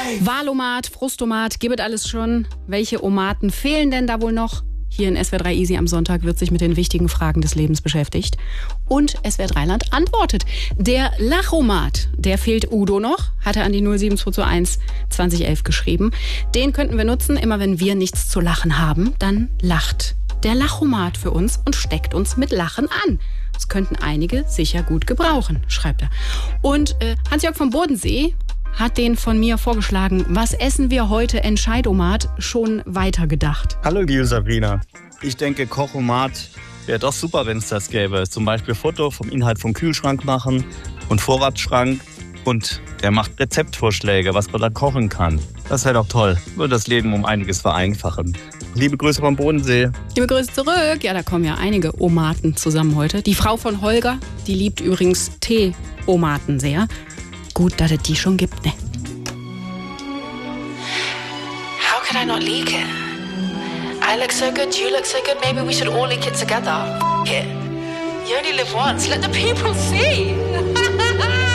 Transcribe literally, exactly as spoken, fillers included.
Wahlomat, Frustomat, gibt es alles schon. Welche Omaten fehlen denn da wohl noch? Hier in S W R drei Easy am Sonntag wird sich mit den wichtigen Fragen des Lebens beschäftigt. Und S W R drei Land antwortet. Der Lachomat, der fehlt Udo noch, hat er an die null sieben zwei zwei eins zwanzig elf geschrieben. Den könnten wir nutzen, immer wenn wir nichts zu lachen haben, dann lacht der Lachomat für uns und steckt uns mit Lachen an. Das könnten einige sicher gut gebrauchen, schreibt er. Und äh, Hans-Jörg vom Bodensee hat den von mir vorgeschlagen, was essen wir heute Entscheidomat, schon weitergedacht. Hallo liebe Sabrina, ich denke Kochomat wäre doch super, wenn es das gäbe. Zum Beispiel Foto vom Inhalt vom Kühlschrank machen und Vorratsschrank und der macht Rezeptvorschläge, was man da kochen kann. Das wäre doch toll, würde das Leben um einiges vereinfachen. Liebe Grüße vom Bodensee. Liebe Grüße zurück. Ja, da kommen ja einige Omaten zusammen heute. Die Frau von Holger, die liebt übrigens Tee-Omaten sehr. Gut, dass es die schon gibt, ne? How could I not leak it? I look so good, you look so good, maybe we should all leak it together. F*** it. You only live once, let the people see.